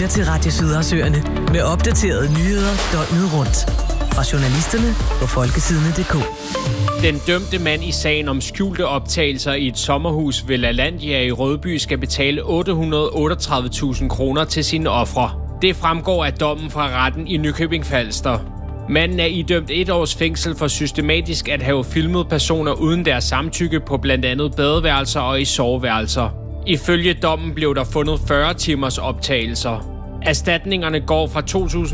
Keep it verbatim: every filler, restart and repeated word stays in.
lytter til Radio Sydersøerne med opdaterede nyheder døgnet rundt. Fra journalisterne på folkesidene punktum d k. Den dømte mand i sagen om skjulte optagelser i et sommerhus ved LaLandia i Rødby skal betale otte hundrede og otteogtredive tusind kroner til sine ofre. Det fremgår af dommen fra retten i Nykøbing Falster. Manden er idømt et års fængsel for systematisk at have filmet personer uden deres samtykke på blandt andet badeværelser og i soveværelser. Ifølge dommen blev der fundet fyrre timers optagelser. Erstatningerne går fra to tusind